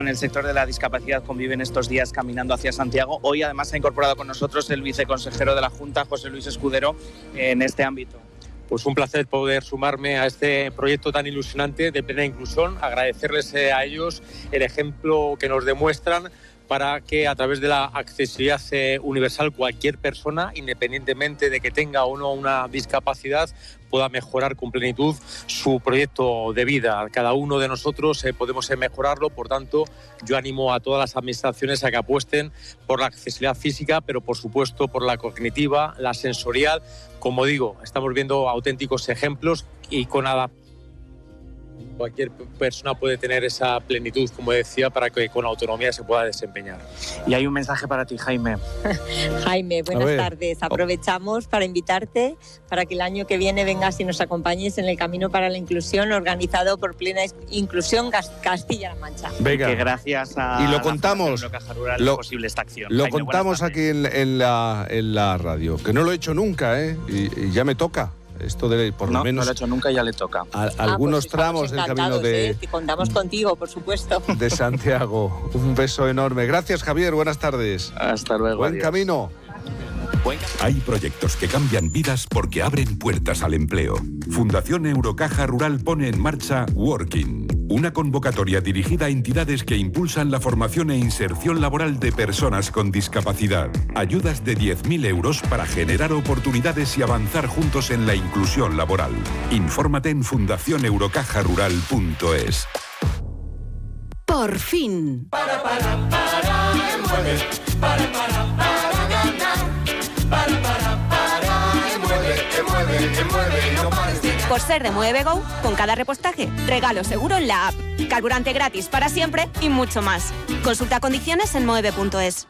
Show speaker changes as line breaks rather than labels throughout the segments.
En el sector de la discapacidad conviven estos días caminando hacia Santiago. Hoy además se ha incorporado con nosotros el viceconsejero de la Junta, José Luis Escudero, en este ámbito.
Pues un placer poder sumarme a este proyecto tan ilusionante de plena inclusión, agradecerles a ellos el ejemplo que nos demuestran para que a través de la accesibilidad universal cualquier persona, independientemente de que tenga o no una discapacidad, pueda mejorar con plenitud su proyecto de vida. Cada uno de nosotros podemos mejorarlo, por tanto, yo animo a todas las administraciones a que apuesten por la accesibilidad física, pero por supuesto por la cognitiva, la sensorial. Como digo, estamos viendo auténticos ejemplos y con cualquier persona puede tener esa plenitud, como decía, para que con autonomía se pueda desempeñar.
Y hay un mensaje para ti, Jaime.
Jaime, buenas tardes. Aprovechamos para invitarte para que el año que viene vengas y nos acompañes en el Camino para la Inclusión, organizado por Plena Inclusión Castilla-La Mancha.
Venga.
Que gracias a
y lo contamos,
Caja Rural es posible esta acción.
Lo
Jaime,
contamos aquí en la radio, que no lo he hecho nunca, y ya me toca. Esto de, por lo menos,
no lo he hecho nunca y ya le toca.
Algunos
pues
tramos del camino
que contamos contigo, por supuesto.
de Santiago. Un beso enorme. Gracias, Javier. Buenas tardes.
Hasta luego.
Buen
adiós.
camino.
Hay proyectos que cambian vidas porque abren puertas al empleo. Fundación Eurocaja Rural pone en marcha Working, una convocatoria dirigida a entidades que impulsan la formación e inserción laboral de personas con discapacidad. Ayudas de 10.000 euros para generar oportunidades y avanzar juntos en la inclusión laboral. Infórmate en fundacioneurocajarural.es.
Por fin.
Por ser de Mueve Go, con cada repostaje, regalo seguro en la app, carburante gratis para siempre y mucho más. Consulta condiciones en moeve.es.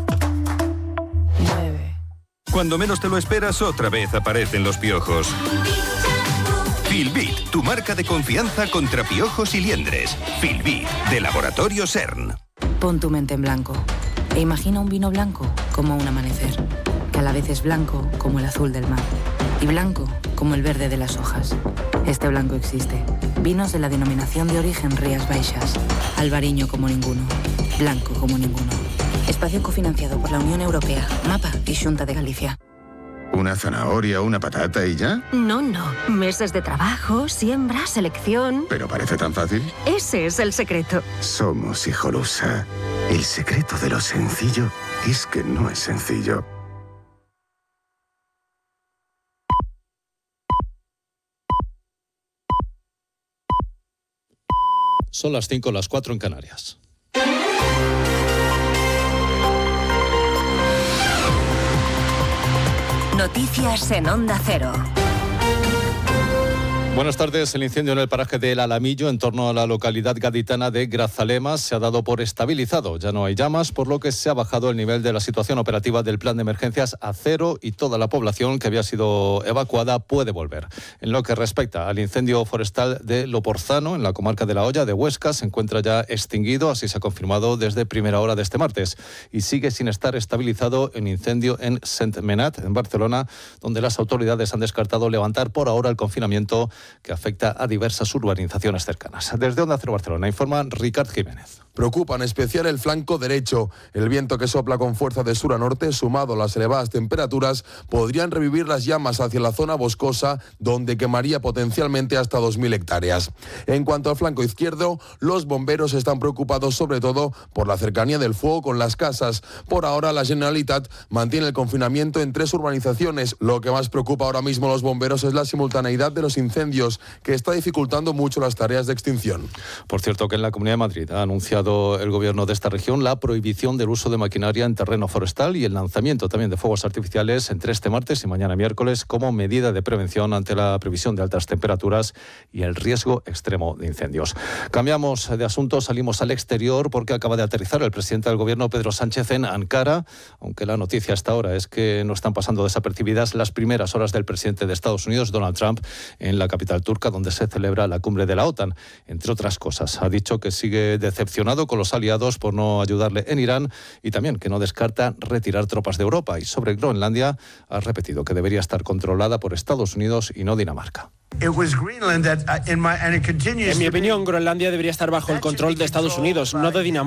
Cuando menos te lo esperas, otra vez aparecen los piojos. Filbit, tu marca de confianza contra piojos y liendres. Filbit, de Laboratorio CERN.
Pon tu mente en blanco e imagina un vino blanco como un amanecer, que a la vez es blanco como el azul del mar y blanco como el verde de las hojas. Este blanco existe. Vinos de la denominación de origen Rías Baixas. Albariño como ninguno. Blanco como ninguno. Espacio cofinanciado por la Unión Europea, MAPA y Xunta de Galicia.
¿Una zanahoria, una patata y ya?
No. Meses de trabajo, siembra, selección...
¿Pero parece tan fácil?
Ese es el secreto.
Somos Hijolusa. El secreto de lo sencillo es que no es sencillo.
Son las 5, las 4 en Canarias.
Noticias en Onda Cero.
Buenas tardes. El incendio en el paraje del Alamillo, en torno a la localidad gaditana de Grazalema, se ha dado por estabilizado. Ya no hay llamas, por lo que se ha bajado el nivel de la situación operativa del plan de emergencias a 0 y toda la población que había sido evacuada puede volver. En lo que respecta al incendio forestal de Loporzano, en la comarca de La Hoya de Huesca, se encuentra ya extinguido, así se ha confirmado desde primera hora de este martes, y sigue sin estar estabilizado el incendio en Sentmenat, en Barcelona, donde las autoridades han descartado levantar por ahora el confinamiento que afecta a diversas urbanizaciones cercanas. Desde Onda Cero Barcelona informa Ricard Jiménez.
Preocupa en especial el flanco derecho. El viento que sopla con fuerza de sur a norte, sumado a las elevadas temperaturas, podrían revivir las llamas hacia la zona boscosa, donde quemaría potencialmente hasta 2.000 hectáreas. En cuanto al flanco izquierdo, los bomberos están preocupados sobre todo por la cercanía del fuego con las casas. Por ahora, la Generalitat mantiene el confinamiento en 3 urbanizaciones. Lo que más preocupa ahora mismo a los bomberos es la simultaneidad de los incendios, que está dificultando mucho las tareas de extinción.
Por cierto, que en la Comunidad de Madrid ha anunciado el gobierno de esta región la prohibición del uso de maquinaria en terreno forestal y el lanzamiento también de fuegos artificiales entre este martes y mañana miércoles como medida de prevención ante la previsión de altas temperaturas y el riesgo extremo de incendios. Cambiamos de asunto, salimos al exterior porque acaba de aterrizar el presidente del gobierno, Pedro Sánchez, en Ankara, aunque la noticia hasta ahora es que no están pasando desapercibidas las primeras horas del presidente de Estados Unidos, Donald Trump, en la capital turca, donde se celebra la cumbre de la OTAN. Entre otras cosas, ha dicho que sigue decepcionado con los aliados por no ayudarle en Irán y también que no descarta retirar tropas de Europa. Y sobre Groenlandia ha repetido que debería estar controlada por Estados Unidos y no Dinamarca.
En mi opinión, Groenlandia debería estar bajo el control de Estados Unidos, no de Dinamarca.